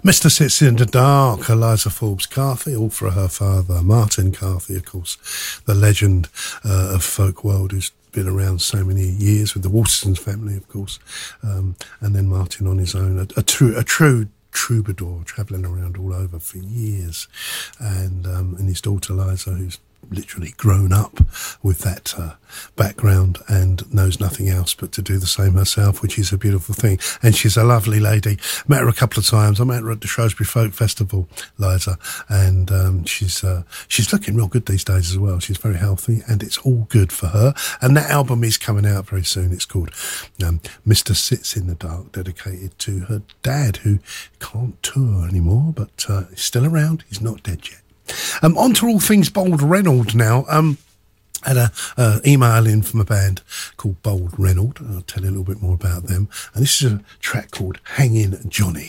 Mr. Sits in the Dark, Eliza Forbes Carthy, all for her father, Martin Carthy, of course, the legend of folk world who's been around so many years with the Watersons family, of course, and then Martin on his own, a true troubadour, travelling around all over for years, and his daughter Liza, who's literally grown up with that background and knows nothing else but to do the same herself, which is a beautiful thing. And she's a lovely lady. Met her a couple of times. I met her at the Shrewsbury Folk Festival, Liza, and she's looking real good these days as well. She's very healthy, and it's all good for her. And that album is coming out very soon. It's called Mr. Sits in the Dark, dedicated to her dad, who can't tour anymore, but he's still around. He's not dead yet. On to all things Bold Reynolds now. Had a email in from a band called Bold Reynolds. I'll tell you a little bit more about them. And this is a track called Hangin' Johnny.